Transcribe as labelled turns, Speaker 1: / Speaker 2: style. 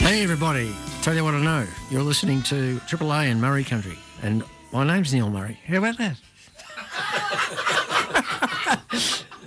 Speaker 1: Hey everybody, tell you what I know. You're listening to Triple A in Murray Country, and my name's Neil Murray. How about that?